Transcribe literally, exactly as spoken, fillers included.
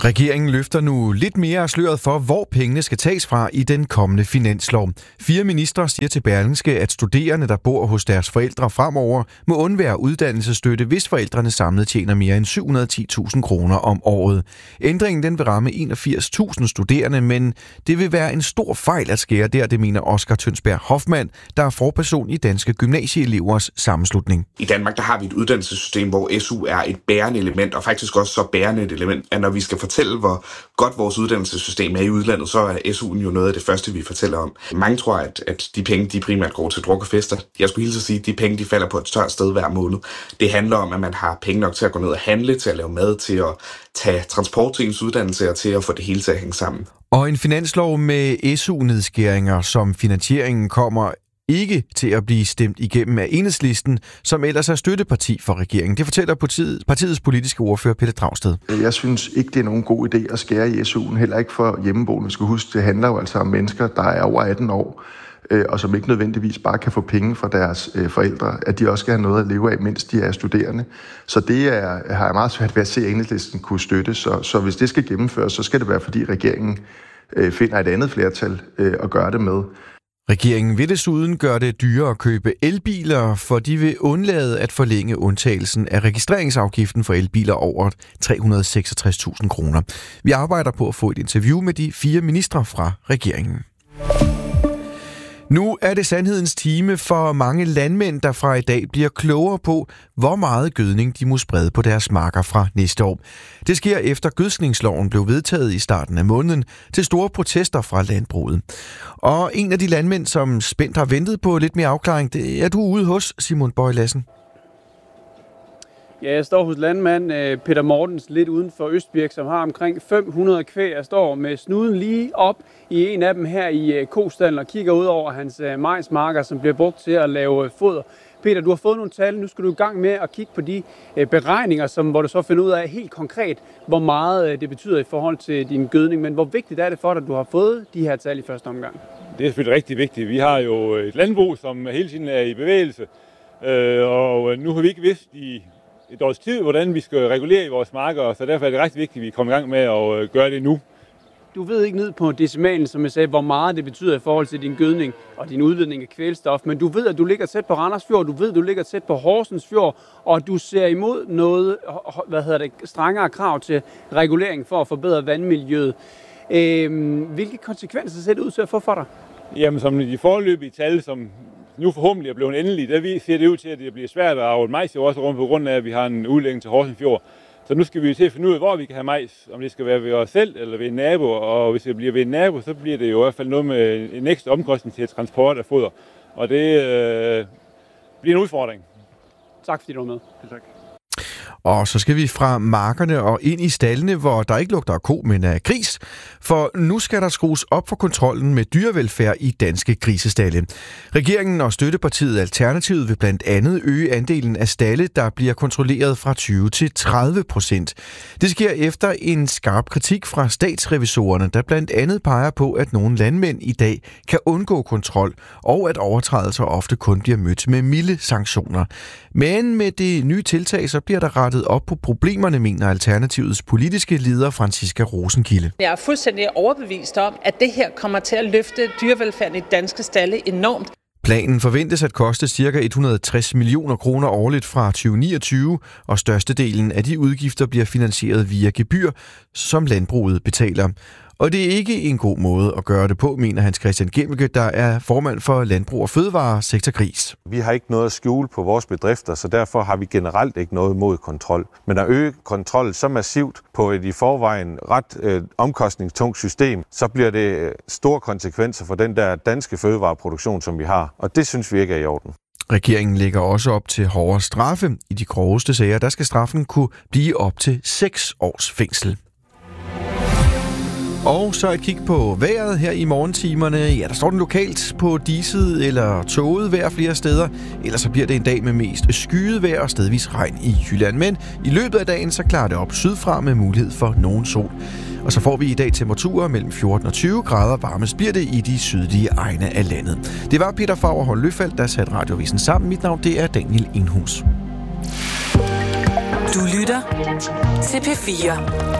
Regeringen løfter nu lidt mere af sløret for, hvor pengene skal tages fra i den kommende finanslov. Fire ministre siger til Berlingske, at studerende, der bor hos deres forældre fremover, må undvære uddannelsesstøtte, hvis forældrene samlet tjener mere end syv hundrede og ti tusind kroner om året. Ændringen den vil ramme enogfirs tusind studerende, men det vil være en stor fejl at skære der, det mener Oscar Tønsberg Hoffmann, der er forperson i Danske Gymnasieelevers Sammenslutning. I Danmark der har vi et uddannelsessystem, hvor S U er et bærende element, og faktisk også så bærende et element, at når vi skal fortælle, hvor godt vores uddannelsessystem er i udlandet, så er S U'en jo noget af det første, vi fortæller om. Mange tror, at, at de penge, de primært går til druk og fester. Jeg skulle hilse at sige, at de penge, de falder på et større sted hver måned. Det handler om, at man har penge nok til at gå ned og handle, til at lave mad, til at tage transport til ens uddannelse og til at få det hele til at hænge sammen. Og en finanslov med S U-nedskæringer, som finansieringen kommer ikke til at blive stemt igennem af Enhedslisten, som ellers er støtteparti for regeringen. Det fortæller partiet, partiets politiske ordfører Pelle Dragsted. Jeg synes ikke, det er nogen god idé at skære i S U'en, heller ikke for hjemmeboende. Vi skal huske, det handler jo altså om mennesker, der er over atten år, og som ikke nødvendigvis bare kan få penge fra deres forældre, at de også skal have noget at leve af, mens de er studerende. Så det er, har jeg meget svært ved at se, at Enhedslisten kunne støtte. Så, så hvis det skal gennemføres, så skal det være, fordi regeringen finder et andet flertal at gøre det med. Regeringen vil desuden gøre det dyrere at købe elbiler, for de vil undlade at forlænge undtagelsen af registreringsafgiften for elbiler over tre hundrede og seksogtres tusind kroner. Vi arbejder på at få et interview med de fire ministre fra regeringen. Nu er det sandhedens time for mange landmænd, der fra i dag bliver klogere på, hvor meget gødning de må sprede på deres marker fra næste år. Det sker efter gødskningsloven blev vedtaget i starten af måneden til store protester fra landbruget. Og en af de landmænd, som spændt har ventet på lidt mere afklaring, det er du ude hos, Simon Bøje Lassen. Ja, jeg står hos landmand Peter Mortens lidt uden for Østbirk, som har omkring fem hundrede kvæg. Jeg står med snuden lige op i en af dem her i kostallen og kigger ud over hans majsmarker, som bliver brugt til at lave foder. Peter, du har fået nogle tal. Nu skal du i gang med at kigge på de beregninger, som, hvor du så finder ud af helt konkret, hvor meget det betyder i forhold til din gødning. Men hvor vigtigt er det for dig, at du har fået de her tal i første omgang? Det er selvfølgelig rigtig vigtigt. Vi har jo et landbrug, som hele tiden er i bevægelse. Og nu har vi ikke vidst i et års tid, hvordan vi skal regulere i vores marker, så derfor er det rigtig vigtigt, at vi kommer i gang med at gøre det nu. Du ved ikke ned på decimalen, som jeg sagde, hvor meget det betyder i forhold til din gødning og din udledning af kvælstof, men du ved, at du ligger tæt på Randers Fjord, du ved, at du ligger tæt på Horsens Fjord, og du ser imod noget, hvad hedder det, strengere krav til regulering for at forbedre vandmiljøet. Øhm, hvilke konsekvenser ser det ud til at få for dig? Jamen, som de foreløbige tal, som nu forhåbentlig er blevet endelige, der ser det ud til, at det bliver svært at avle majs i vores rum på grund af, at vi har en udlægning til Horsens Fjord. Så nu skal vi til at finde ud af, hvor vi kan have majs, om det skal være ved os selv eller ved en nabo, og hvis det bliver ved en nabo, så bliver det jo i hvert fald noget med en ekstra omkostning til transport af foder, og det øh, bliver en udfordring. Tak fordi du var med. Tak. Og så skal vi fra markerne og ind i staldene, hvor der ikke lugter af ko, men af gris. For nu skal der skrues op for kontrollen med dyrevelfærd i danske grisestalde. Regeringen og støttepartiet Alternativet vil blandt andet øge andelen af stalde, der bliver kontrolleret fra tyve til tredive procent. Det sker efter en skarp kritik fra statsrevisorerne, der blandt andet peger på, at nogle landmænd i dag kan undgå kontrol, og at overtrædelser ofte kun bliver mødt med milde sanktioner. Men med det nye tiltag, så bliver der rettet op på problemerne, mener Alternativets politiske leder Franciska Rosenkilde. Jeg er fuldstændig overbevist om, at det her kommer til at løfte dyrevelfærden i danske stalde enormt. Planen forventes at koste ca. et hundrede og tres millioner kroner årligt fra tyve niogtyve, og størstedelen af de udgifter bliver finansieret via gebyr, som landbruget betaler. Og det er ikke en god måde at gøre det på, mener Hans Christian Gemmelke, der er formand for Landbrug og Fødevare Sektor Gris. Vi har ikke noget at skjule på vores bedrifter, så derfor har vi generelt ikke noget imod kontrol. Men at øge kontrol så massivt på et i forvejen ret øh, omkostningstungt system, så bliver det store konsekvenser for den der danske fødevareproduktion, som vi har. Og det synes vi ikke er i orden. Regeringen lægger også op til hårdere straffe. I de groveste sager, der skal straffen kunne blive op til seks års fængsel. Og så et kig på vejret her i morgentimerne. Ja, der står den lokalt på diset eller toget vejr flere steder. Ellers så bliver det en dag med mest skyet vejr og stedvis regn i Jylland. Men i løbet af dagen så klarer det op sydfra med mulighed for nogen sol. Og så får vi i dag temperaturer mellem fjorten og tyve grader. Varmest bliver det i de sydlige egne af landet. Det var Peter Fagerholm Løfeldt, der satte Radiovisen sammen. Mit navn det er Daniel Enhus. Du lytter til P fire.